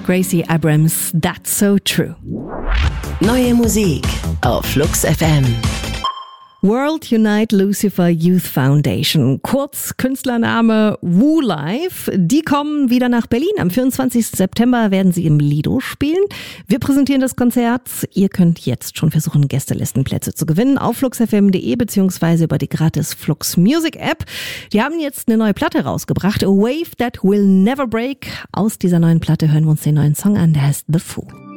Gracie Abrams, That's So True. Neue Musik auf Flux FM. World Unite Lucifer Youth Foundation, kurz Künstlername Woo Life. Die kommen wieder nach Berlin. Am 24. September werden sie im Lido spielen. Wir präsentieren das Konzert. Ihr könnt jetzt schon versuchen, Gästelistenplätze zu gewinnen auf fluxfm.de beziehungsweise über die gratis Flux Music App. Die haben jetzt eine neue Platte rausgebracht, A Wave That Will Never Break. Aus dieser neuen Platte hören wir uns den neuen Song an, der heißt The Fool.